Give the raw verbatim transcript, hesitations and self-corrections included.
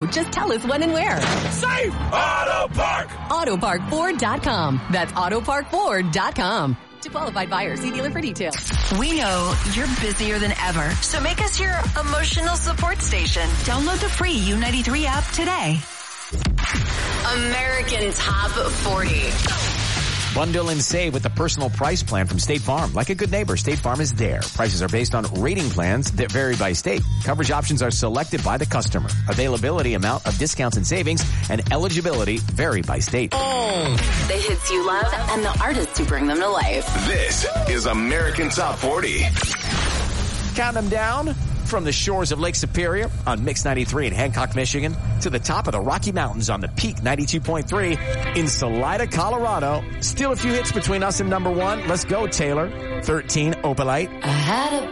Just tell us when and where. Safe Auto Park! Auto Park Ford dot com. That's Auto Park Ford dot com. To qualified buyers, see dealer for details. We know you're busier than ever, so make us your emotional support station. Download the free U ninety-three app today. American Top forty. Bundle and save with the personal price plan from State Farm. Like a good neighbor, State Farm is there. Prices are based on rating plans that vary by state. Coverage options are selected by the customer. Availability, amount of discounts and savings, and eligibility vary by state. Oh. The hits you love and the artists who bring them to life. This is American Top forty. Count them down. From the shores of Lake Superior on Mix ninety-three in Hancock, Michigan, to the top of the Rocky Mountains on the Peak ninety-two point three in Salida, Colorado. Still a few hits between us and number one. Let's go, Taylor. thirteen, Opalite. I had a